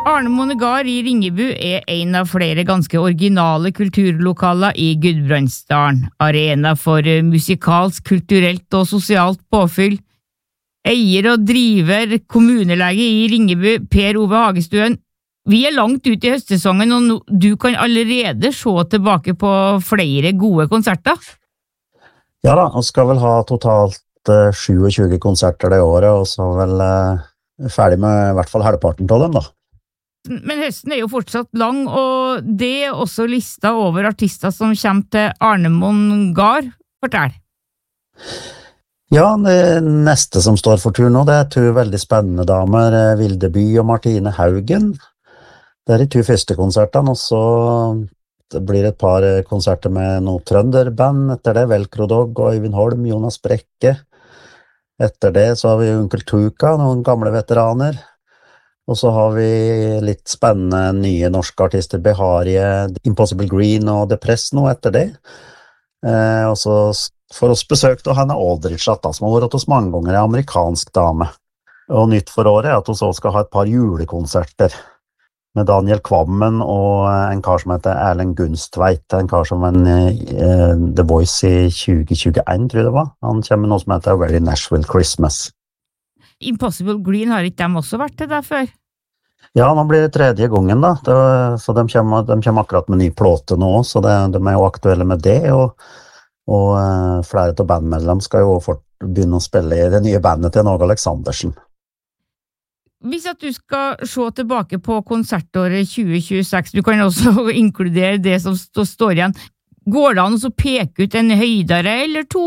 Arnemoen gard i Ringebu en av flere ganske originale kulturlokaler i Gudbrandsdalen, arena for musikalsk, kulturelt og sosialt påfyll. Eier og driver kommunelege i Ringebu, Per Ove Hagestuen. Vi langt ut i høstsesongen, og du kan allerede se tilbake på flere gode konserter. Ja da, vi skal vel ha totalt 27 konserter det året, og så vel ferdig med i hvert fall halvparten av dem da. Men høsten jo fortsatt lang, og det også lista over artister som kommer til Arnemoen gard. Fortell. Ja, det neste som står for tur nå, det to veldig spennende damer, Vilde By og Martine Haugen. Det de to første konsertene, og så det blir et par konserter med noe trønderband, etter det Velcro Dog og Øyvind Holm, Jonas Brekke. Etter det så har vi Onkel Tuka, noen gamle veteraner. Og så har vi litt spennende nye norske artister, Beharie, Impossible Green og Depress nå etter det. Og så får oss besøkt av Hannah Aldridge, som har vært hos mange ganger, en amerikansk dame. Og nytt for året at vi også skal ha et par julekonserter med Daniel Kvammen og en kar som heter Erlend Gunstveit, en kar som var The Voice i 2021, tror jeg det var. Han kommer med noe som heter Very Nashville Christmas. Impossible Green har ikke de også vært til deg før? Ja, nå blir det tredje gangen da, så de kommer akkurat med ny plåte nå, så de jo aktuelle med det, og flere av bandmedlem skal jo begynne å spille i det nye bandet til Norge Aleksandersen. Hvis at du skal se tilbake på konsertåret 2026, du kan også inkludere det som står igjen, går det an å peke ut en høydere eller to?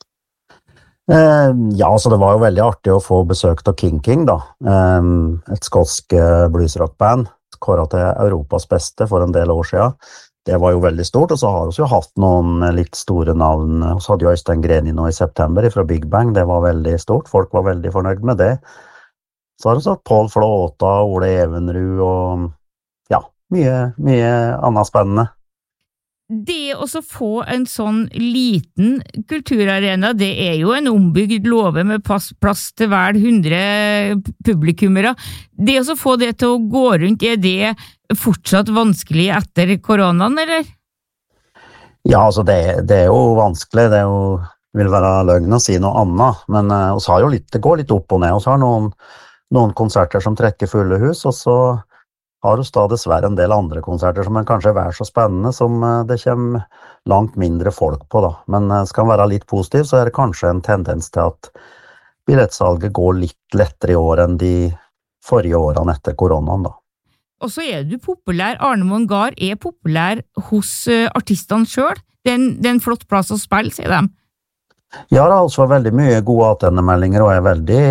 Ja, så det var jo veldig artig å få besøk av King da, et skotsk bluesrockband, kåret til Europas beste for en del år siden. Det var jo veldig stort, og så har vi jo hatt noen litt store navn. Så hadde jo Øystein Greni nå i september fra Big Bang, det var veldig stort, folk var veldig fornøyd med det. Så har vi satt Paul Flåta, Ole Evenrud og ja, mye annet spennende. Det å få en sånn liten kulturarena, det jo en ombygd låve med plass til hver 100 publikummere. Det å få det til å gå rundt, det fortsatt vanskelig etter koronaen, eller? Ja, altså det jo vanskelig, det vil være løgn å si noe annet, men oss har jo det går litt opp og ned, oss har noen konserter som trekker fulle hus, og så har vi da dessverre en del andre konserter som kanskje så spennende, som det kommer langt mindre folk på da. Men skal man være litt positiv, så det kanskje en tendens til at billettsalget går litt lettere i år enn de forrige årene etter koronaen da. Og så du populær, Arnemoen gard populær hos artistene selv. Det en flott plass å spille, sier de. Ja, det har altså veldig mye gode attendemeldinger, og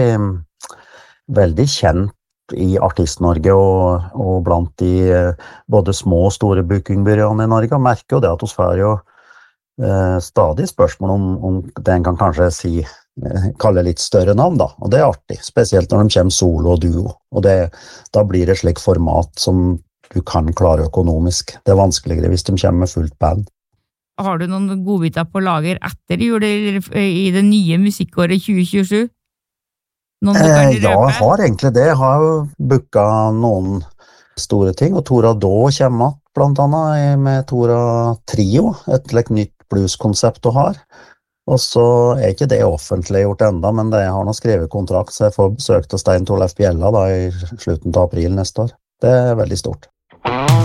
veldig kjent i Artist-Norge og blant de både små og store bookingbyråene i Norge, og merker jo det at vi får jo stadig spørsmål om det en kan kanskje kalle litt større navn da, og det artig, spesielt når de kommer solo og duo, og da blir det slik format som du kan klare økonomisk. Det vanskeligere hvis de kommer med fullt band. Har du noen godbiter på lager etter jul i det nye musikkåret 2027? Ja, jeg har egentlig det. Jeg har jo booket noen store ting, og Tora Då kommer blant annet med Tora Trio, et nytt blueskonsept du har. Og så ikke det offentlig gjort enda, men jeg har nå skrevet kontrakt, så jeg får besøkt av Stein Torleif Bjella da, i slutten av april neste år. Det veldig stort.